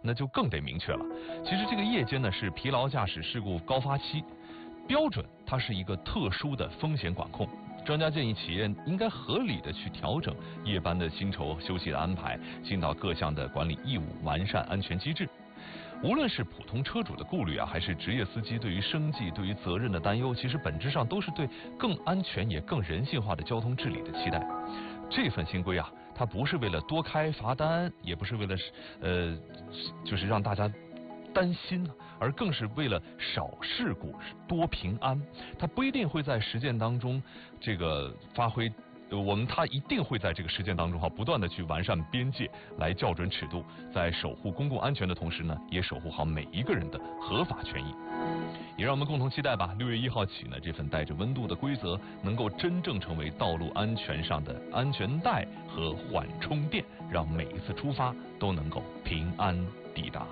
那就更得明确了。其实这个夜间呢是疲劳驾驶事故高发期，标准它是一个特殊的风险管控。专家建议企业应该合理的去调整夜班的薪酬休息的安排，尽到各项的管理义务，完善安全机制。无论是普通车主的顾虑啊，还是职业司机对于生计、对于责任的担忧，其实本质上都是对更安全也更人性化的交通治理的期待。这份新规啊，它不是为了多开罚单，也不是为了就是让大家担心，而更是为了少事故多平安。它不一定会在实践当中这个发挥。它一定会在这个实践当中不断的去完善边界，来校准尺度，在守护公共安全的同时呢，也守护好每一个人的合法权益。也让我们共同期待吧，6月1号起呢，这份带着温度的规则能够真正成为道路安全上的安全带和缓冲垫，让每一次出发都能够平安抵达。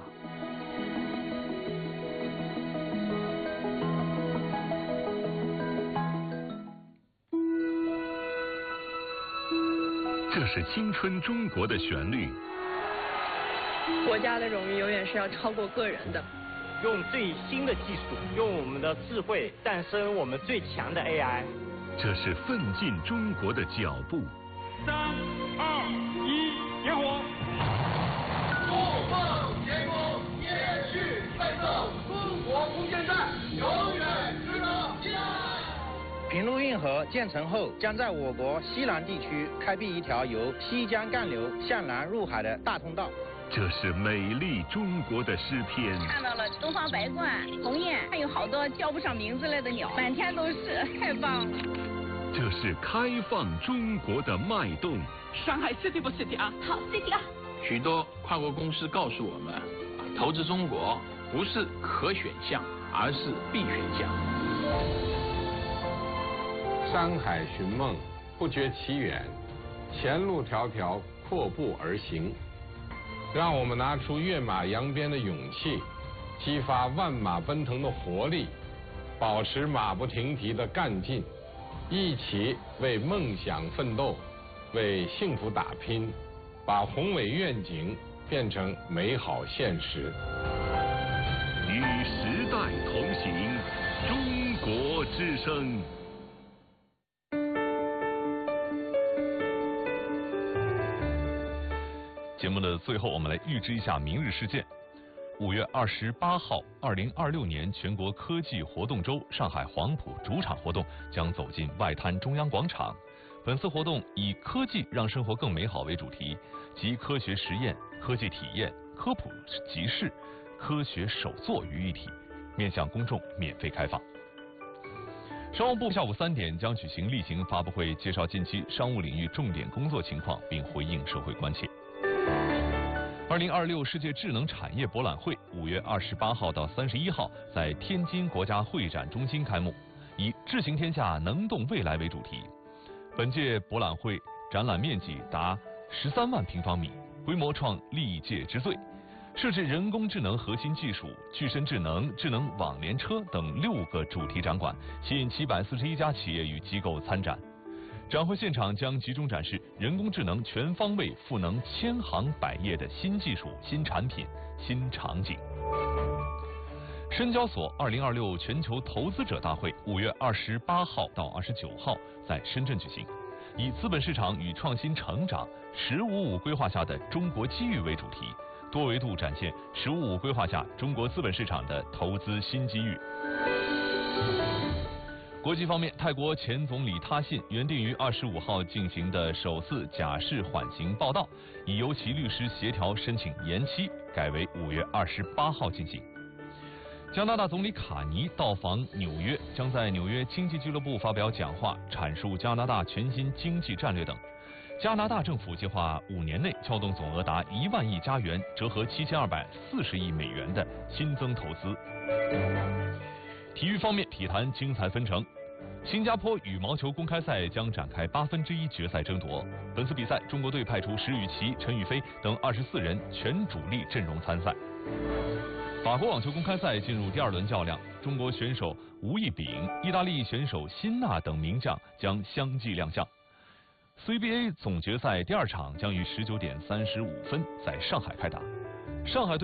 这是青春中国的旋律。 国家的荣誉永远是要超过个人的。 用最新的技术，用我们的智慧诞生我们最强的 AI。 这是奋进中国的脚步。 3、2、1，点火！ 不放前锋，延续奋斗，中国空间站永远值得期待。 平陆运河建成后，将在我国西南地区开辟一条由西江干流向南入海的大通道。 这是美丽中国的诗篇。 看到了东方白鹳、鸿雁，还有好多叫不上名字来的鸟，满天都是，太棒了。 这是开放中国的脉动。 上海 City 不 City 啊？ 好 City 啊！ 许多跨国公司告诉我们，投资中国不是可选项，而是必选项。 山海寻梦，不觉其远；前路迢迢，阔步而行。让我们拿出跃马扬鞭的勇气，激发万马奔腾的活力，保持马不停蹄的干劲，一起为梦想奋斗，为幸福打拼，把宏伟愿景变成美好现实。 与时代同行，中国之声。 节目的最后，我们来预知一下明日事件。5月28号，2026年全国科技活动周上海黄埔主场活动将走进外滩中央广场。本次活动以“科技让生活更美好”为主题，集科学实验、科技体验、科普集市、科学手作于一体，面向公众免费开放。商务部下午3点将举行例行发布会，介绍近期商务领域重点工作情况，并回应社会关切。2026世界智能产业博览会5月28号到31号在天津国家会展中心开幕，以“智行天下，能动未来”为主题。本届博览会展览面积达13万平方米，规模创历届之最，设置人工智能核心技术、具身智能、智能网联车等6个主题展馆，吸引741家企业与机构参展。展会现场将集中展示人工智能全方位赋能千行百业的新技术、新产品、新场景。深交所2026全球投资者大会5月28号到29号在深圳举行，以资本市场与创新成长“15+5”规划下的中国机遇为主题，多维度展现“15+5”规划下中国资本市场的投资新机遇。国际方面，泰国前总理他信原定于25号进行的首次假释缓刑报到，已由其律师协调申请延期，改为5月28号进行。加拿大总理卡尼到访纽约，将在纽约经济俱乐部发表讲话，阐述加拿大全新经济战略等。加拿大政府计划5年内撬动总额达1万亿加元，折合7240亿美元的新增投资。体育方面，体坛精彩纷呈。新加坡羽毛球公开赛将展开1/8决赛争夺。本次比赛，中国队派出石宇奇、陈雨菲等24人全主力阵容参赛。法国网球公开赛进入第2轮较量，中国选手吴亦丙、意大利选手辛纳等名将将相继亮相。CBA 总决赛第2场将于19点35分在上海开打。上海队